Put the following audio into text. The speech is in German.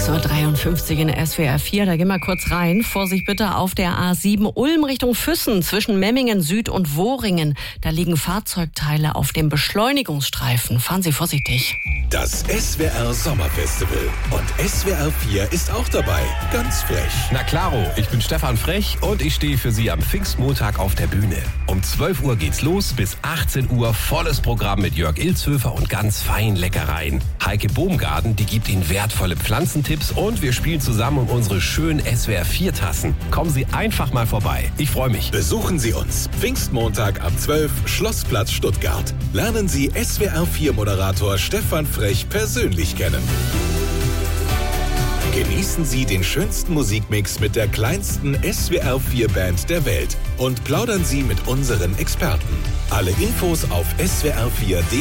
6.53 Uhr in der SWR 4, da gehen wir kurz rein. Vorsicht bitte auf der A7 Ulm Richtung Füssen zwischen Memmingen Süd und Wohringen. Da liegen Fahrzeugteile auf dem Beschleunigungsstreifen. Fahren Sie vorsichtig. Das SWR Sommerfestival. Und SWR 4 ist auch dabei. Ganz frech. Na klaro, ich bin Stefan Frech und ich stehe für Sie am Pfingstmontag auf der Bühne. Um 12 Uhr geht's los, bis 18 Uhr volles Programm mit Jörg Ilzhöfer und ganz feinen Leckereien. Heike Bohmgarten, die gibt Ihnen wertvolle Pflanzentipps und wir spielen zusammen um unsere schönen SWR 4 Tassen. Kommen Sie einfach mal vorbei. Ich freue mich. Besuchen Sie uns. Pfingstmontag ab 12, Schlossplatz Stuttgart. Lernen Sie SWR 4 Moderator Stefan Frech persönlich kennen. Genießen Sie den schönsten Musikmix mit der kleinsten SWR 4 Band der Welt und plaudern Sie mit unseren Experten. Alle Infos auf swr4.de.